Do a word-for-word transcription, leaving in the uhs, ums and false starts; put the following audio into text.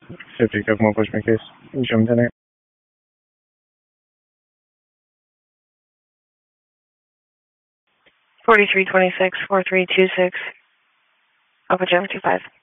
fifty, Kokomo Bushman case. Jump in it. forty-three twenty-six, four three two six, Alpha Jump two five.